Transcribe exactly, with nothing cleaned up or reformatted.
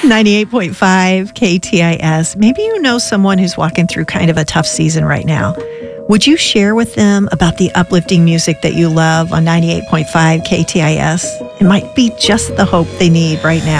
ninety-eight point five K T I S. Maybe you know someone who's walking through kind of a tough season right now. Would you share with them about the uplifting music that you love on ninety-eight point five K T I S? It might be just the hope they need right now.